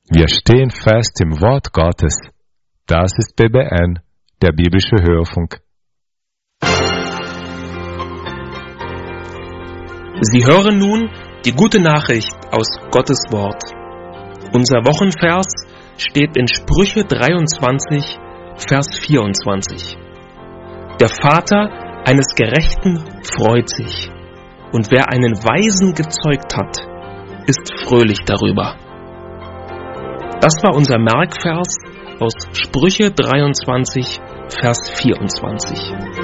Wir stehen fest im Wort Gottes. Das ist BBN, der biblische Hörfunk. Sie hören nun die gute Nachricht aus Gottes Wort. Unser Wochenvers steht in Sprüche 23, Vers 24. Der Vater eines Gerechten freut sich, und wer einen Weisen gezeugt hat, ist fröhlich darüber. Das war unser Merkvers aus Sprüche 23, Vers 24.